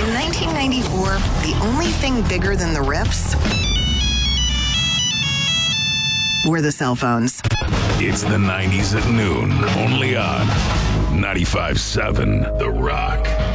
In 1994, the only thing bigger than the riffs were the cell phones. It's the 90s at noon, only on 95.7 The Rock.